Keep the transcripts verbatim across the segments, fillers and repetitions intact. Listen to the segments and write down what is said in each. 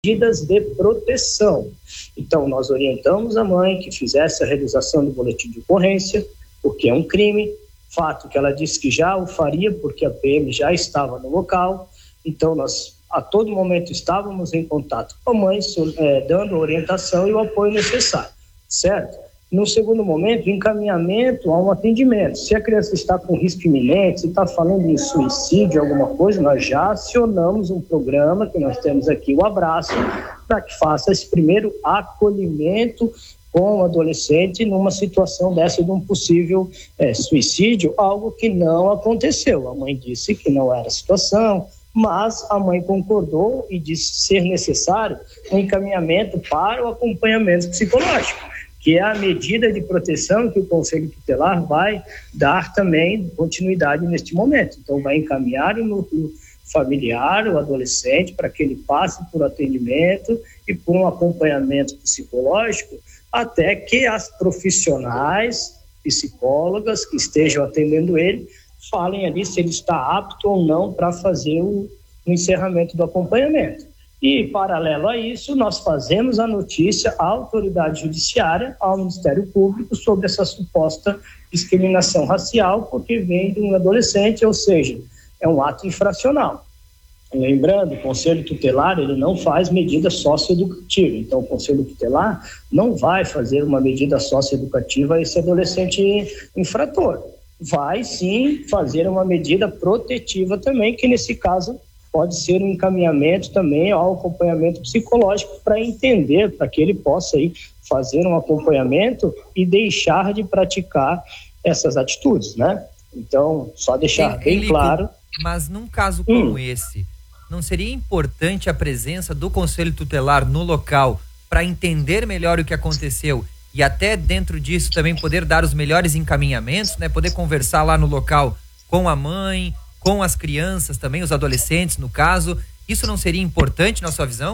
medidas de proteção. Então, nós orientamos a mãe que fizesse a realização do boletim de ocorrência, porque é um crime, fato que ela disse que já o faria, porque a P M já estava no local. Então, nós a todo momento estávamos em contato com a mãe, é, dando a orientação e o apoio necessário, certo? No segundo momento, encaminhamento a um atendimento. Se a criança está com risco iminente, se está falando em suicídio, alguma coisa, nós já acionamos um programa que nós temos aqui, o Abraço, para que faça esse primeiro acolhimento com o adolescente numa situação dessa de um possível é, suicídio, algo que não aconteceu. A mãe disse que não era a situação, mas a mãe concordou e disse ser necessário um encaminhamento para o acompanhamento psicológico, que é a medida de proteção que o Conselho Tutelar vai dar também continuidade neste momento. Então, vai encaminhar o núcleo familiar, o adolescente, para que ele passe por atendimento e por um acompanhamento psicológico, até que as profissionais, psicólogas que estejam atendendo ele, falem ali se ele está apto ou não para fazer o, o encerramento do acompanhamento. E, paralelo a isso, nós fazemos a notícia à autoridade judiciária, ao Ministério Público, sobre essa suposta discriminação racial, porque vem de um adolescente, ou seja, é um ato infracional. Lembrando, o Conselho Tutelar, ele não faz medida socioeducativa, então o Conselho Tutelar não vai fazer uma medida socioeducativa a esse adolescente infrator. Vai, sim, fazer uma medida protetiva também, que nesse caso pode ser um encaminhamento também ao acompanhamento psicológico para entender, para que ele possa aí fazer um acompanhamento e deixar de praticar essas atitudes, né? Então, só deixar bem Elico, claro. Mas num caso como hum. esse, não seria importante a presença do Conselho Tutelar no local para entender melhor o que aconteceu e até dentro disso também poder dar os melhores encaminhamentos, né? Poder conversar lá no local com a mãe, com as crianças também, os adolescentes no caso. Isso não seria importante na sua visão?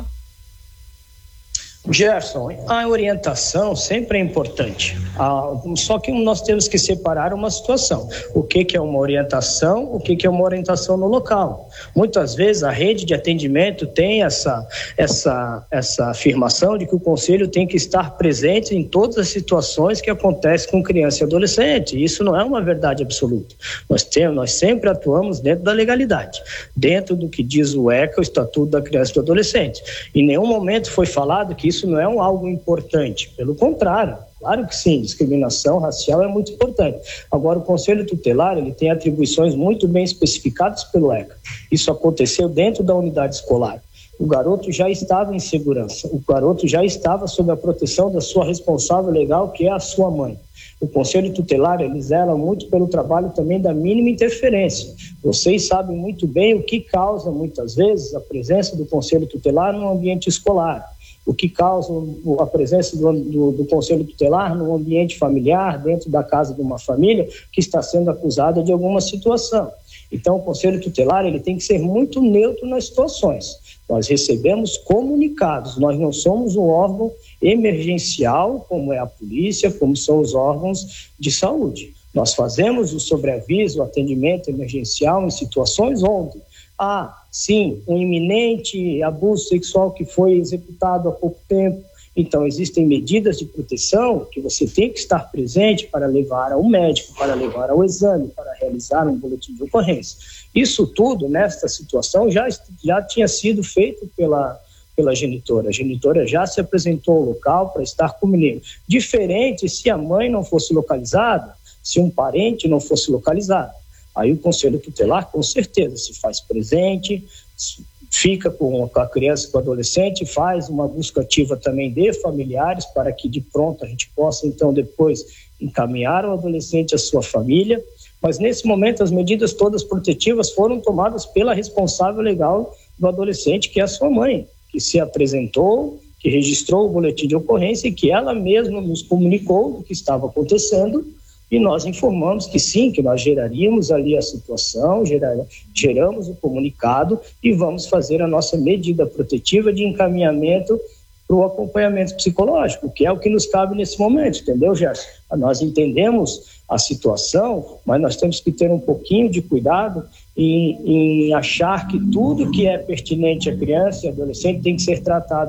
Gerson, a orientação sempre é importante, ah, só que nós temos que separar uma situação. O que, que é uma orientação, o que, que é uma orientação no local. Muitas vezes a rede de atendimento tem essa, essa, essa afirmação de que o conselho tem que estar presente em todas as situações que acontecem com criança e adolescente. Isso não é uma verdade absoluta. Nós, temos, nós sempre atuamos dentro da legalidade, dentro do que diz o ECA, o Estatuto da Criança e do Adolescente. Em nenhum momento foi falado que isso Isso não é um algo importante, pelo contrário, claro que sim, discriminação racial é muito importante. Agora, o Conselho Tutelar, ele tem atribuições muito bem especificadas pelo ECA. Isso aconteceu dentro da unidade escolar. O garoto já estava em segurança, o garoto já estava sob a proteção da sua responsável legal, que é a sua mãe. O Conselho Tutelar, ele zela muito pelo trabalho também da mínima interferência. Vocês sabem muito bem o que causa, muitas vezes, a presença do Conselho Tutelar no ambiente escolar. O que causa a presença do, do, do Conselho Tutelar no ambiente familiar, dentro da casa de uma família que está sendo acusada de alguma situação. Então, o Conselho Tutelar, ele tem que ser muito neutro nas situações. Nós recebemos comunicados, nós não somos um órgão emergencial, como é a polícia, como são os órgãos de saúde. Nós fazemos o sobreaviso, o atendimento emergencial em situações onde há, sim, um iminente abuso sexual que foi executado há pouco tempo. Então, existem medidas de proteção que você tem que estar presente para levar ao médico, para levar ao exame, para realizar um boletim de ocorrência. Isso tudo, nesta situação, já, já tinha sido feito pela, pela genitora. A genitora já se apresentou ao local para estar com o menino. Diferente se a mãe não fosse localizada, se um parente não fosse localizado. Aí o Conselho Tutelar, com certeza, se faz presente, fica com a criança, com o adolescente, faz uma busca ativa também de familiares para que de pronto a gente possa, então, depois encaminhar o adolescente à sua família. Mas, nesse momento, as medidas todas protetivas foram tomadas pela responsável legal do adolescente, que é a sua mãe, que se apresentou, que registrou o boletim de ocorrência e que ela mesma nos comunicou do que estava acontecendo. E nós informamos que sim, que nós geraríamos ali a situação, gerar, geramos o comunicado e vamos fazer a nossa medida protetiva de encaminhamento para o acompanhamento psicológico, que é o que nos cabe nesse momento, entendeu, Gerson? Nós entendemos a situação, mas nós temos que ter um pouquinho de cuidado em, em achar que tudo que é pertinente à criança e adolescente tem que ser tratado